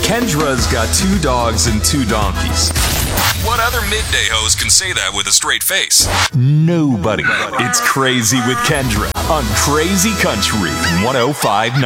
Kendra's got 2 dogs and 2 donkeys. What other midday host can say that with a straight face? Nobody. It's Crazy with Kendra on Crazy Country 105.9.